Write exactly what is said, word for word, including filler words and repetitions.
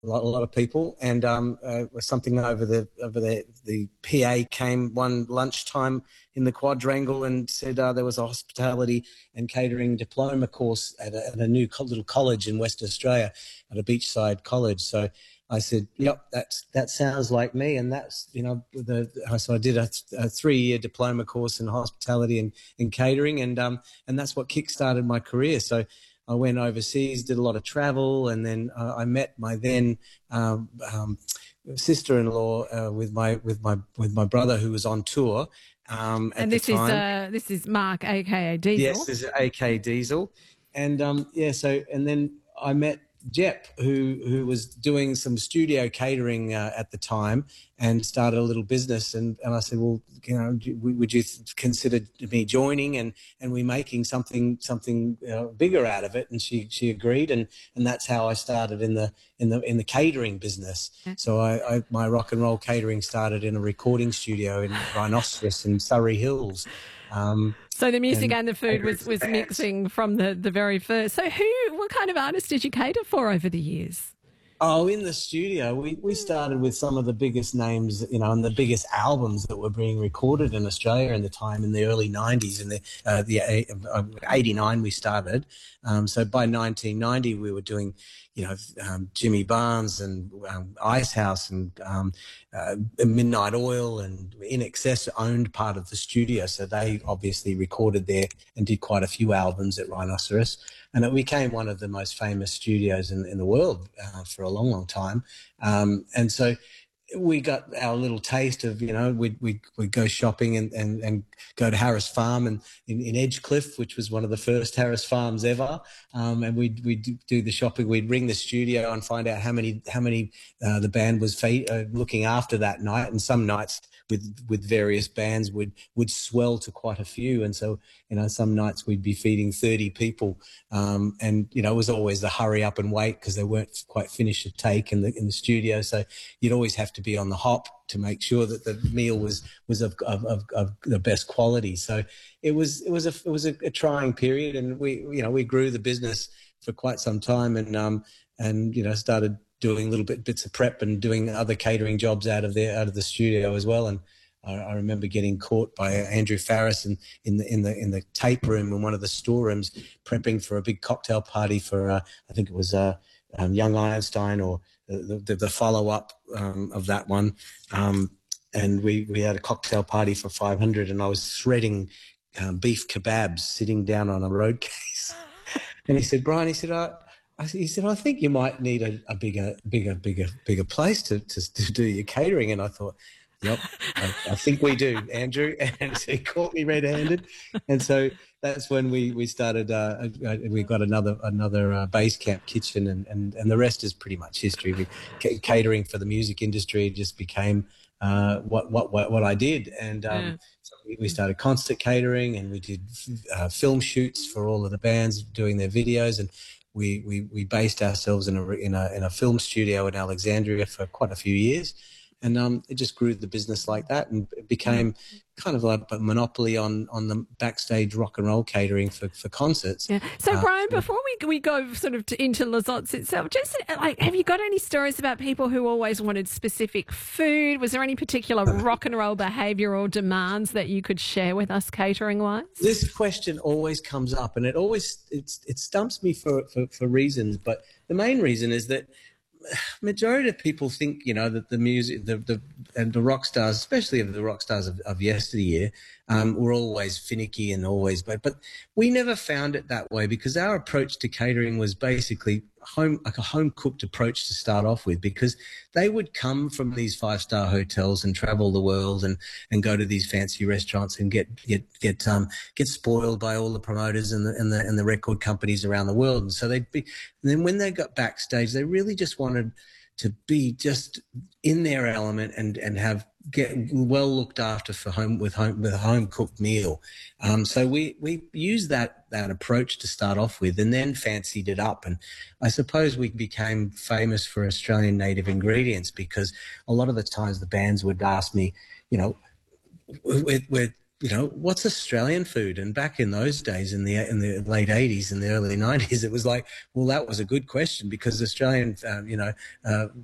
a lot, a lot of people, and um, uh, something over the over the the P A came one lunchtime in the quadrangle and said uh, there was a hospitality and catering diploma course at a, at a new co- little college in West Australia, at a beachside college. So I said, "Yep, that's that sounds like me." And that's you know the so I did a, a three year diploma course in hospitality and, and catering, and um and that's what kickstarted my career. So I went overseas, did a lot of travel, and then uh, I met my then um, um, sister-in-law uh, with my with my with my brother who was on tour um, at and the this time. is uh, this is Mark, aka Diesel. Yes, this is A K Diesel, and um, yeah. So and then I met Jep, who who was doing some studio catering uh, at the time, and started a little business. And, and I said, well, you know, would you consider me joining and, and we making something something uh, bigger out of it? And she she agreed, and, and that's how I started in the in the in the catering business. Yeah. So I, I my rock and roll catering started in a recording studio in Rhinoceros in Surrey Hills. Um, so the music and, and the food was, was bands. mixing from the, the very first. So who, what kind of artists did you cater for over the years? Oh, in the studio, we, we started with some of the biggest names, you know, and the biggest albums that were being recorded in Australia in the time, in the early nineties. In the uh, the uh, eighty-nine we started. Um, so by nineteen ninety we were doing, you know, um, Jimmy Barnes and um, Icehouse and um, uh, Midnight Oil, and I N X S owned part of the studio. So they obviously recorded there and did quite a few albums at Rhinoceros. And it became one of the most famous studios in, in the world uh, for a long, long time. Um, and so we got our little taste of, you know, we'd, we'd, we'd go shopping and, and, and go to Harris Farm and in, in Edgecliff, which was one of the first Harris Farms ever. Um, and we'd, we'd do the shopping. We'd ring the studio and find out how many, how many uh, the band was fe- uh, looking after that night. And some nights with, with various bands would, would swell to quite a few. And so, you know, some nights we'd be feeding thirty people. Um, and, you know, it was always the hurry up and wait because they weren't quite finished a take in the, in the studio. So you'd always have to be on the hop to make sure that the meal was, was of, of, of, of the best quality. So it was, it was a, it was a, a trying period, and we, you know, we grew the business for quite some time, and, um, and, you know, started doing little bit, bits of prep and doing other catering jobs out of there, out of the studio as well. And I, I remember getting caught by Andrew Farris in, in the in the in the tape room in one of the storerooms, prepping for a big cocktail party for uh, I think it was uh, um, Young Einstein or the, the, the follow up um, of that one. Um, and we, we had a cocktail party for five hundred, and I was shredding um, beef kebabs sitting down on a road case. And he said, Brian, he said, I. I, he said, I think you might need a, a bigger, bigger, bigger, bigger place to, to, to do your catering. And I thought, yep, I, I think we do, Andrew. And so he caught me red-handed. And so that's when we, we started, uh, we got another another uh, base camp kitchen, and, and, and the rest is pretty much history. We, c- catering for the music industry just became uh, what, what, what, what I did. And um, Yeah. so we, we started concert catering, and we did uh, film shoots for all of the bands doing their videos. And We, we we based ourselves in a in a in a film studio in Alexandria for quite a few years, and um, it just grew the business like that, and it became kind of like a monopoly on on the backstage rock and roll catering for, for concerts. Yeah. So, Uh, Brian, before we we go sort of to, into Lizottes itself, just like, have you got any stories about people who always wanted specific food? Was there any particular rock and roll behaviour or demands that you could share with us, catering wise? This question always comes up, and it always it's it stumps me for, for, for reasons. But the main reason is that majority of people think, you know, that the music, the the and the rock stars, especially of the rock stars of, of yesteryear, um, were always finicky and always, but but we never found it that way, because our approach to catering was basically home, like a home cooked approach to start off with, because they would come from these five star hotels and travel the world and, and go to these fancy restaurants and get get get um get spoiled by all the promoters and the and the and the record companies around the world. And so they'd be, and then when they got backstage, they really just wanted to be just in their element and and have get well looked after for home with home with a home cooked meal. Um, so we we used that that approach to start off with, and then fancied it up. And I suppose we became famous for Australian native ingredients, because a lot of the times the bands would ask me, you know, we're, we're you know, what's Australian food? And back in those days, in the in the late eighties and the early nineties, it was like, well, that was a good question because Australian, uh, you know, uh,